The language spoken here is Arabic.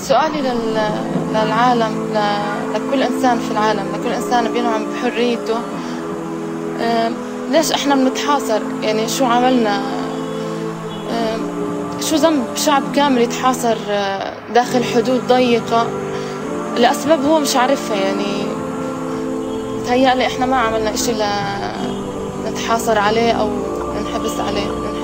سؤالي للعالم، لكل إنسان في العالم، لكل إنسان بينعم بحريته. ليش إحنا بنتحاصر؟ يعني شو عملنا؟ شو ذنب شعب كامل يتحاصر داخل حدود ضيقة لأسباب هو مش عارفها؟ يعني متهيألي إحنا ما عملنا إشي لنتحاصر عليه أو ننحبس عليه.